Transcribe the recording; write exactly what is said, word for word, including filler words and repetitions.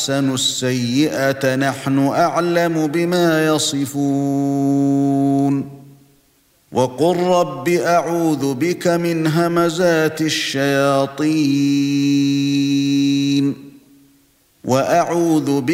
أَحْسَنُوا السَّيِّئَةَ نَحْنُ أَعْلَمُ بِمَا يَصِفُونَ وَقُل رَّبِّ أَعُوذُ بِكَ مِنْ هَمَزَاتِ الشَّيَاطِينِ وَأَعُوذُ